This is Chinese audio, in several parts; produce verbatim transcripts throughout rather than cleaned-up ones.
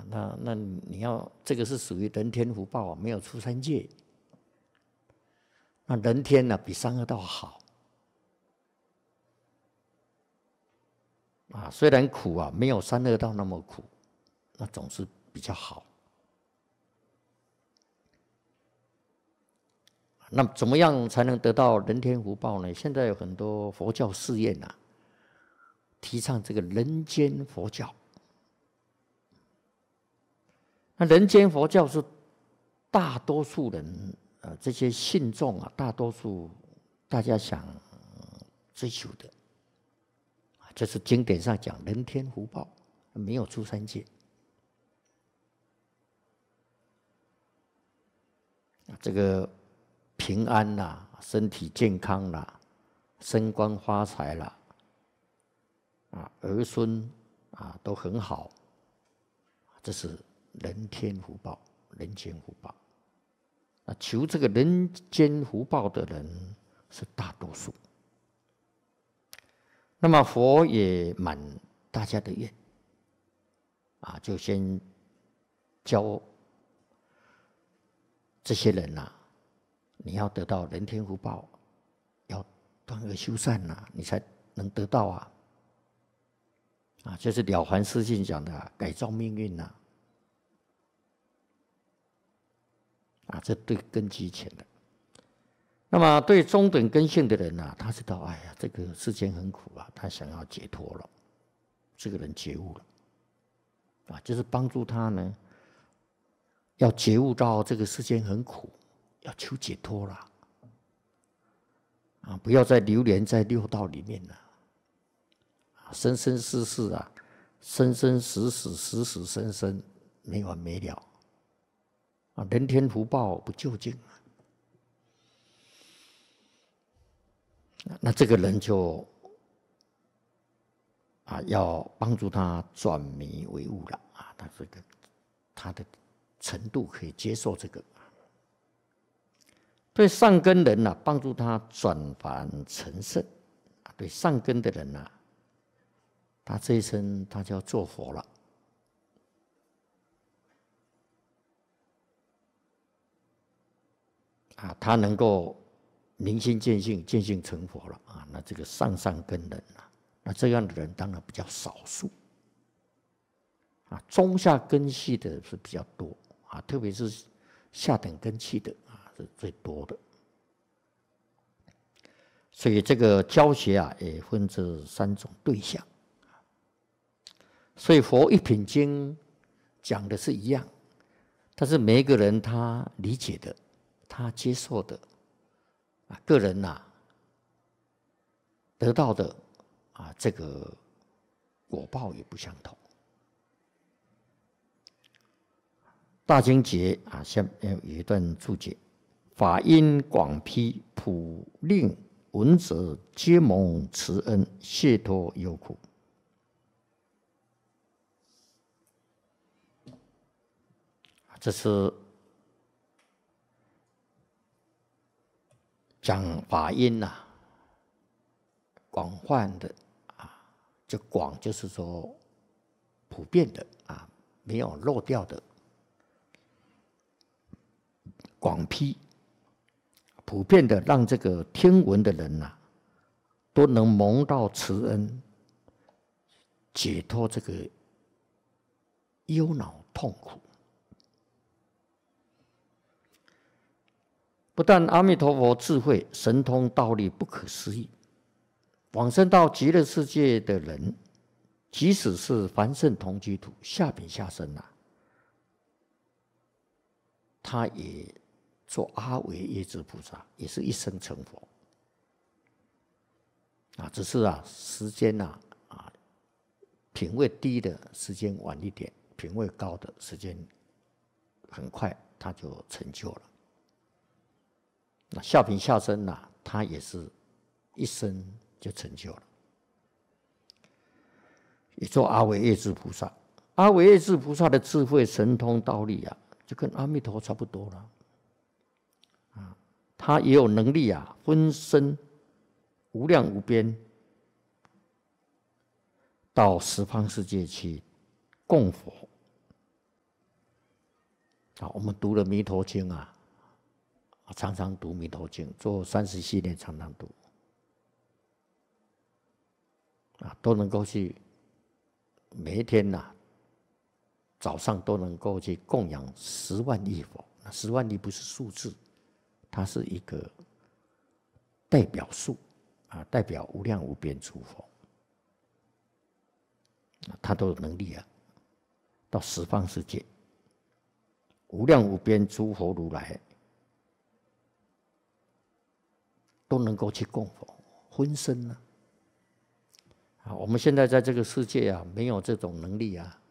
那那你要这个是属于人天福报啊，没有出三界。那人天呢、啊，比三恶道好啊，虽然苦啊，没有三恶道那么苦，那总是比较好。那怎么样才能得到人天福报呢？现在有很多佛教寺院啊，提倡这个人间佛教。那人间佛教是大多数人，呃，这些信众啊，大多数大家想追求的，就是经典上讲人天福报，没有出三界。这个平安啦、啊，身体健康啦、啊，升官发财啦，啊，儿孙啊都很好，这是人天福报，人间福报。那求这个人间福报的人是大多数。那么佛也满大家的愿，啊，就先教这些人呐、啊。你要得到人天福报，要断恶修善呐、啊，你才能得到啊！啊，就是《了凡四训》讲的、啊、改造命运呐、啊，啊，这对根基浅的。那么对中等根性的人呐、啊，他知道，哎呀，这个世间很苦啊，他想要解脱了，这个人觉悟了，啊，就是帮助他呢，要觉悟到这个世间很苦。要求解脱了，啊，不要再流连在六道里面了，生生世世啊，生生死死，死死生生，没完没了，啊，人天福报不究竟啊，那这个人就啊，要帮助他转迷为悟了啊，他这个他的程度可以接受这个。对上根人呐、啊，帮助他转凡成圣；对上根的人呐、啊，他这一生他就要做佛了。啊，他能够明心见性，见性成佛了啊！那这个上上根人啊，那这样的人当然比较少数。啊，中下根系的是比较多啊，特别是下等根器的。是最多的，所以这个教学啊，也分这三种对象。所以佛一品经讲的是一样，但是每一个人他理解的、他接受的啊，个人呐、啊、得到的啊，这个果报也不相同。大经节啊，下面有一段注解。法音广披，普令闻者皆蒙慈恩，解脱忧苦。这是讲法音呐、啊，广泛的啊，就广就是说普遍的啊，没有漏掉的，广披。普遍的让这个听闻的人呐、啊，都能蒙到慈恩，解脱这个忧恼痛苦。不但阿弥陀佛智慧神通道力不可思议，往生到极乐世界的人，即使是凡圣同居土下品下生呐、啊，他也做阿惟越致菩萨，也是一生成佛啊，只是啊时间呐 啊, 啊品位低的时间晚一点，品位高的时间很快他就成就了。那下品下生呐、啊，他也是一生就成就了，也做阿惟越致菩萨。阿惟越致菩萨的智慧神通道力啊，就跟阿弥陀差不多了。他也有能力啊，分身无量无边，到十方世界去供佛啊，我们读了《弥陀经》啊，常常读《弥陀经》，做三十系列常常读，啊，都能够去每一天呐、啊，早上都能够去供养十万亿佛。那十万亿不是数字，它是一个代表数啊，代表无量无边诸佛，他都有能力啊，到十方世界，无量无边诸佛如来都能够去供佛分身呢。啊，我们现在在这个世界啊，没有这种能力啊。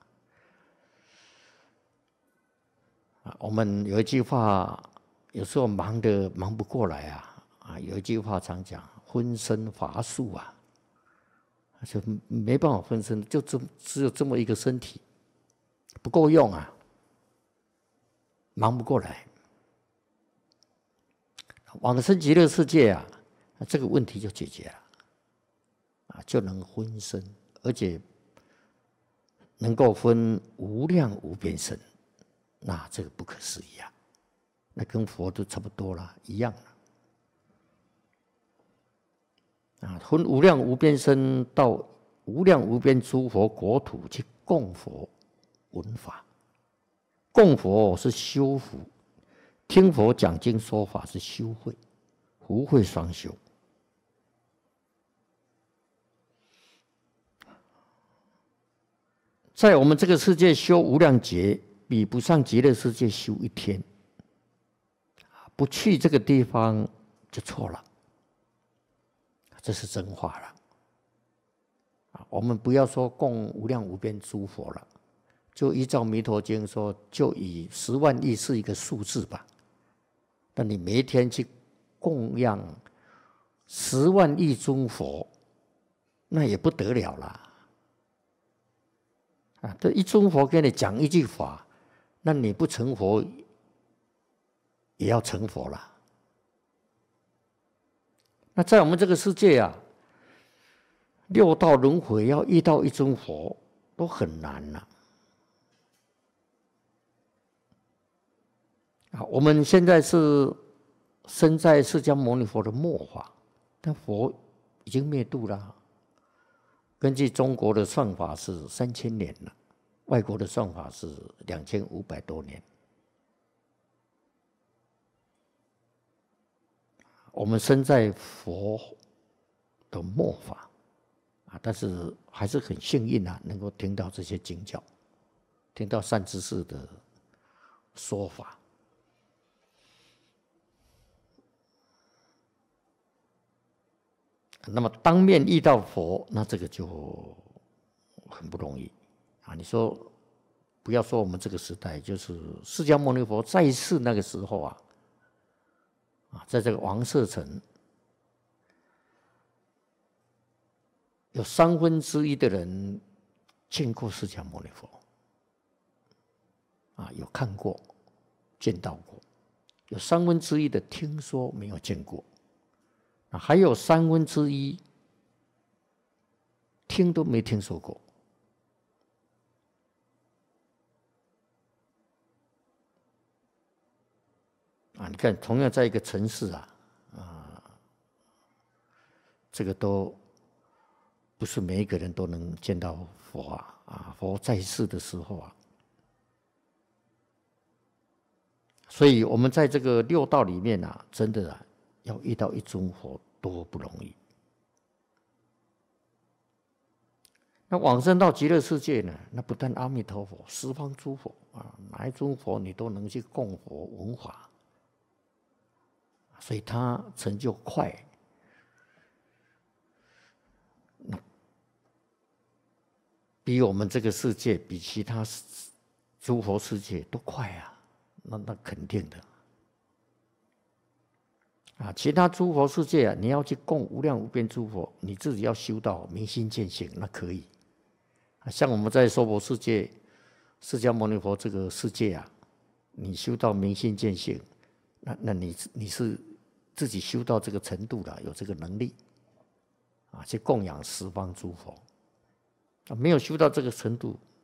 啊，我们有一句话，有时候忙得忙不过来啊，啊，有一句话常讲，分身乏术啊，就没办法分身，就这只有这么一个身体，不够用啊，忙不过来。往生极乐世界啊，这个问题就解决了，啊，就能分身，而且能够分无量无边身。那这个不可思议啊，那跟佛都差不多了，一样了。啊，分无量无边身到无量无边诸佛国土去供佛闻法，供佛是修福，听佛讲经说法是修慧，福慧双修。在我们这个世界修无量劫，比不上极乐世界修一天，不去这个地方就错了，这是真话了。我们不要说供无量无边诸佛了，就依照《弥陀经》说，就以十万亿是一个数字吧。但你每一天去供养十万亿尊佛，那也不得了了。啊，这一尊佛给你讲一句法，那你不成佛也要成佛了。那在我们这个世界啊，六道轮回要遇到一尊佛都很难了。啊，我们现在是生在释迦牟尼佛的末法，但佛已经灭度了。根据中国的算法是三千年了，外国的算法是两千五百多年。我们生在佛的末法啊，但是还是很幸运啊，能够听到这些经教，听到善知识的说法。那么当面遇到佛，那这个就很不容易啊！你说，不要说我们这个时代，就是释迦牟尼佛在世那个时候啊，啊，在这个王舍城，有三分之一的人见过释迦牟尼佛，啊，有看过、见到过；有三分之一的听说没有见过。还有三分之一听都没听说过。啊，你看，同样在一个城市啊，啊，这个都不是每一个人都能见到佛啊，啊，佛在世的时候啊，所以我们在这个六道里面啊，真的啊，要遇到一尊佛多不容易。那往生到极乐世界呢？那不但阿弥陀佛、十方诸佛啊，哪一尊佛你都能去供佛闻法，所以他成就快。那比我们这个世界，比其他诸佛世界都快啊！那那肯定的。啊，其他诸佛世界啊，你要去供无量无边诸佛，你自己要修到明心见性，那可以。像我们在娑婆世界，释迦牟尼佛这个世界啊，你修到明心见性，那那你你是自己修到这个程度了，有这个能力啊，去供养十方诸佛。啊，没有修到这个程度，